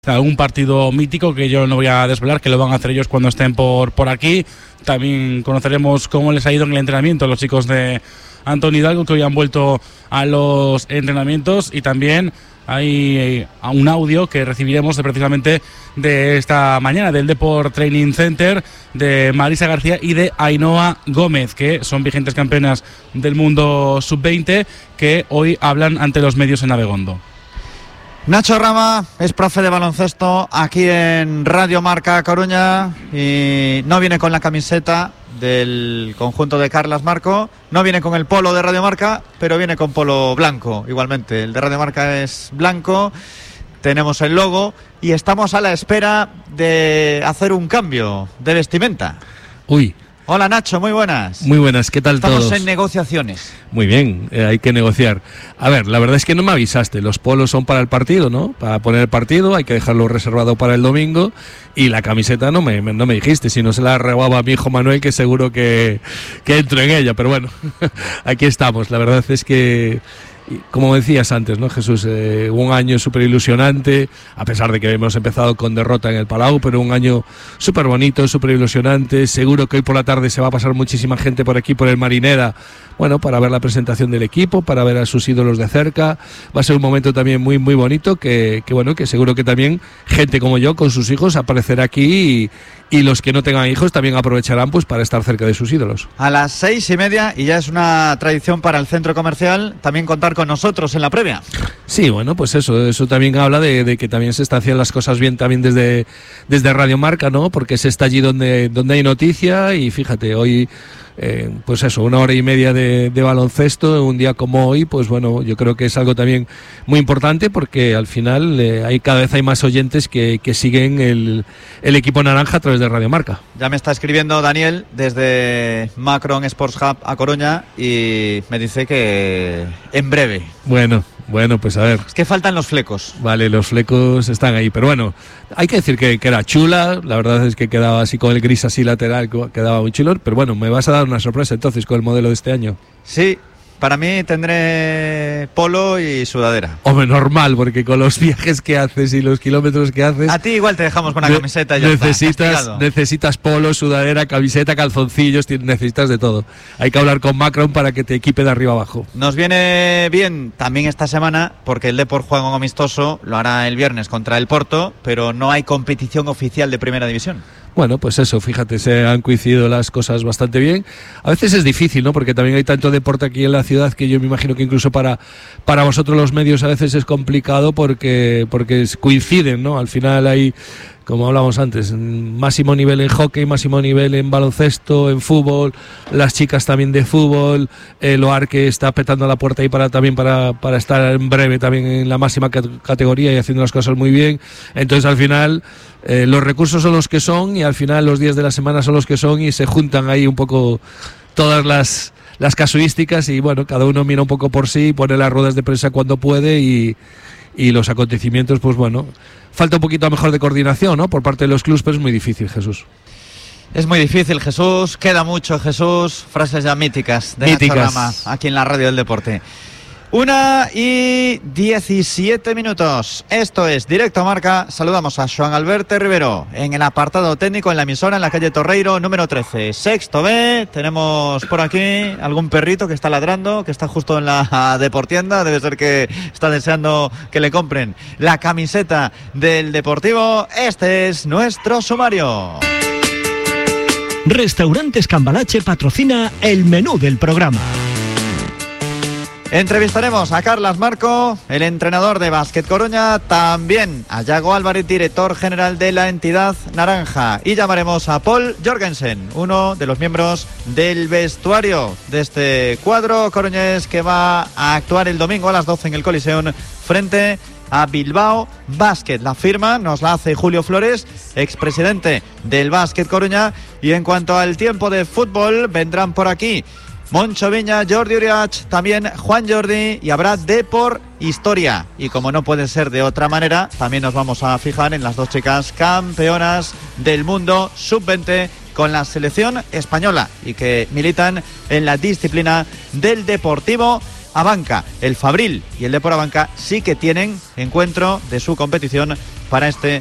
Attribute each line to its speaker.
Speaker 1: algún partido mítico que yo no voy a desvelar, que lo van a hacer ellos cuando estén por aquí. También conoceremos cómo les ha ido en el entrenamiento a los chicos de Antón Hidalgo, que hoy han vuelto a los entrenamientos, y también hay un audio que recibiremos precisamente de esta mañana del Deport Training Center de Marisa García y de Ainhoa Gómez, que son vigentes campeonas del mundo sub-20, que hoy hablan ante los medios en Abegondo.
Speaker 2: Nacho Rama es profe de baloncesto aquí en Radio Marca Coruña y no viene con la camiseta del conjunto de Carlas Marco, no viene con el polo de Radio Marca, pero viene con polo blanco igualmente. El de Radio Marca es blanco, tenemos el logo y estamos a la espera de hacer un cambio de vestimenta.
Speaker 3: Uy.
Speaker 2: Hola Nacho, muy buenas.
Speaker 3: Muy buenas, ¿qué tal todos?
Speaker 2: Estamos en negociaciones.
Speaker 3: Muy bien, hay que negociar. A ver, la verdad es que no me avisaste, los polos son para el partido, ¿no? Para poner el partido, hay que dejarlo reservado para el domingo, y la camiseta no me dijiste, si no se la robaba a mi hijo Manuel, que seguro que entro en ella, pero bueno, aquí estamos. La verdad es que, como decías antes, ¿no, Jesús? Un año súper ilusionante, a pesar de que hemos empezado con derrota en el Palau, pero un año súper bonito, súper ilusionante. Seguro que hoy por la tarde se va a pasar muchísima gente por aquí, por el Marinera, bueno, para ver la presentación del equipo, para ver a sus ídolos de cerca. Va a ser un momento también muy, muy bonito, que seguro que también gente como yo, con sus hijos, aparecerá aquí, y los que no tengan hijos también aprovecharán pues para estar cerca de sus ídolos.
Speaker 2: A las 6:30, y ya es una tradición para el centro comercial, también contar con nosotros en la previa.
Speaker 3: Sí, bueno, pues eso también habla de que también se están haciendo las cosas bien también desde Radio Marca, ¿no? Porque se está allí donde hay noticia, y fíjate, hoy pues eso, 1 hora y media de baloncesto, un día como hoy, pues bueno, yo creo que es algo también muy importante, porque al final cada vez hay más oyentes que siguen el equipo naranja a través de Radio Marca.
Speaker 2: Ya me está escribiendo Daniel desde Macron Sports Hub a Coruña y me dice que en breve.
Speaker 3: Bueno, pues a ver.
Speaker 2: Es que faltan los flecos.
Speaker 3: Vale, los flecos están ahí, pero bueno, hay que decir que era chula. La verdad es que quedaba así con el gris así lateral, quedaba muy chulo, pero bueno, me vas a dar una sorpresa entonces con el modelo de este año. Sí.
Speaker 2: Para mí tendré polo y sudadera.
Speaker 3: Hombre, normal, porque con los viajes que haces y los kilómetros que haces...
Speaker 2: A ti igual te dejamos con la camiseta y ya
Speaker 3: necesitas polo, sudadera, camiseta, calzoncillos, necesitas de todo. Hay que hablar con Macron para que te equipe de arriba abajo.
Speaker 2: Nos viene bien también esta semana, porque el Deport juega un amistoso, lo hará el viernes contra el Porto, pero no hay competición oficial de Primera División.
Speaker 3: Bueno, pues eso, fíjate, se han coincidido las cosas bastante bien. A veces es difícil, ¿no? Porque también hay tanto deporte aquí en la ciudad que yo me imagino que incluso para vosotros los medios a veces es complicado porque coinciden, ¿no? Al final hay, como hablábamos antes, máximo nivel en hockey, máximo nivel en baloncesto, en fútbol, las chicas también de fútbol, Loar, que está petando la puerta ahí para estar en breve también en la máxima categoría y haciendo las cosas muy bien. Entonces al final los recursos son los que son, y al final los días de la semana son los que son, y se juntan ahí un poco todas las casuísticas, y bueno, cada uno mira un poco por sí, pone las ruedas de prensa cuando puede, y los acontecimientos, pues bueno, falta un poquito a mejor de coordinación, ¿no? Por parte de los clubes, pero es muy difícil, Jesús.
Speaker 2: Es muy difícil, Jesús, queda mucho, Jesús, frases ya míticas de Nacho Rama, aquí en la Radio del Deporte. 1:17. Esto es Directo Marca. Saludamos a Joan Alberto Rivero en el apartado técnico en la emisora, en la calle Torreiro, número 13, sexto B. Tenemos por aquí algún perrito que está ladrando, que está justo en la deportienda. Debe ser que está deseando que le compren la camiseta del Deportivo. Este es nuestro sumario.
Speaker 4: Restaurantes Cambalache patrocina el menú del programa.
Speaker 2: Entrevistaremos a Carlas Marco, el entrenador de Básquet Coruña, también a Yago Álvarez, director general de la entidad naranja, y llamaremos a Paul Jorgensen, uno de los miembros del vestuario de este cuadro coruñés que va a actuar el domingo a las 12 en el Coliseum frente a Bilbao Basket. La firma nos la hace Julio Flores, expresidente del Básquet Coruña, y en cuanto al tiempo de fútbol, vendrán por aquí Moncho Viña, Jordi Uriach, también Juan Jordi, y habrá Deport Historia. Y como no puede ser de otra manera, también nos vamos a fijar en las dos chicas campeonas del mundo sub-20 con la selección española y que militan en la disciplina del Deportivo Abanca. El Fabril y el Depor Abanca sí que tienen encuentro de su competición para este